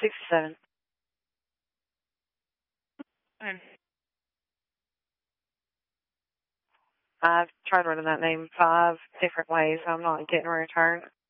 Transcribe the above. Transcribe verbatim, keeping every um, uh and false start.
sixty-seven. And I've tried running that name five different ways. I'm not getting a return.